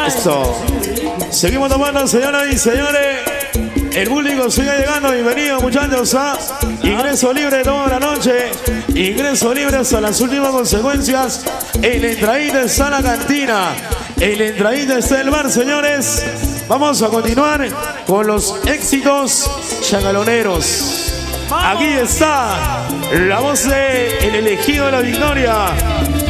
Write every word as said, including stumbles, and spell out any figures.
Esto. Seguimos tomando, señoras y señores. El público sigue llegando. Bienvenidos, muchachos, a ingreso libre toda la noche. Ingreso libre hasta las últimas consecuencias. En la entradita está la cantina. En la entradita está el bar, señores. Vamos a continuar con los éxitos chacaloneros. Aquí está la voz de el elegido de la victoria.